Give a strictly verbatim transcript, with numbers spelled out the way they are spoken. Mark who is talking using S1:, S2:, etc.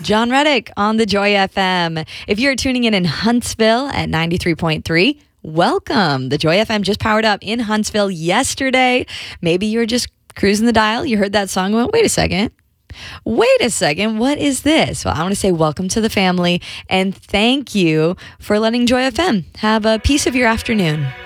S1: John Reddick on the Joy F M. If you're tuning in in Huntsville at ninety-three point three, welcome. The Joy F M just powered up in Huntsville yesterday. Maybe you were just cruising the dial. You heard that song and went, wait a second. Wait a second. What is this? Well, I want to say welcome to the family and thank you for letting Joy F M have a piece of your afternoon.